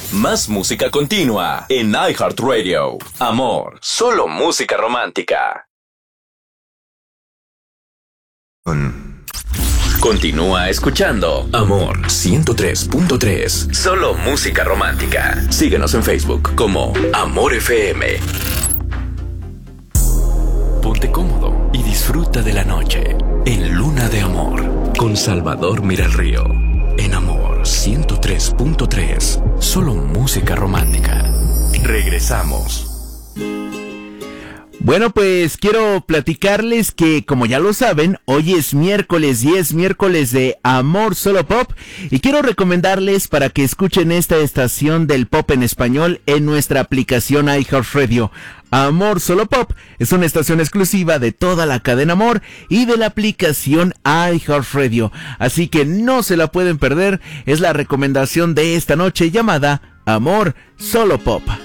Más música continua en iHeartRadio. Amor, solo música romántica. Continúa escuchando Amor 103.3. Solo música romántica. Síguenos en Facebook como Amor FM. Ponte cómodo y disfruta de la noche en Luna de Amor con Salvador Miralrío. En Amor 103.3. Solo música romántica. Regresamos. Bueno, pues quiero platicarles que, como ya lo saben, hoy es miércoles y es miércoles de Amor Solo Pop, y quiero recomendarles para que escuchen esta estación del pop en español en nuestra aplicación iHeartRadio. Amor Solo Pop es una estación exclusiva de toda la cadena Amor y de la aplicación iHeartRadio, así que no se la pueden perder. Es la recomendación de esta noche llamada Amor Solo Pop.